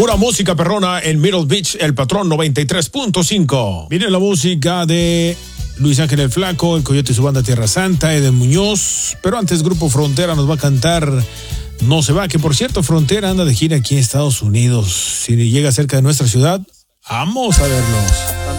Pura música perrona en Middle Beach, El Patrón 93.5. Miren la música de Luis Ángel el Flaco, el Coyote y su banda Tierra Santa, Eden Muñoz. Pero antes Grupo Frontera nos va a cantar No se va, que por cierto Frontera anda de gira aquí en Estados Unidos. Si llega cerca de nuestra ciudad, vamos a verlos.